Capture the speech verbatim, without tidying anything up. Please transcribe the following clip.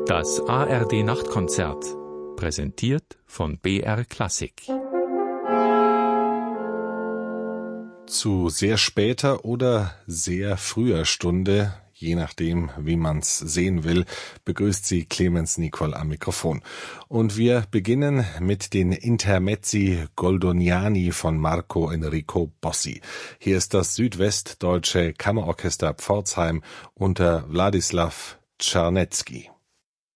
Das A R D-Nachtkonzert, präsentiert von B R Klassik. Zu sehr später oder sehr früher Stunde, je nachdem, wie man's sehen will, begrüßt sie Clemens Nicol am Mikrofon. Und wir beginnen mit den Intermezzi Goldoniani von Marco Enrico Bossi. Hier ist das südwestdeutsche Kammerorchester Pforzheim unter Wladislaw Czarnecki.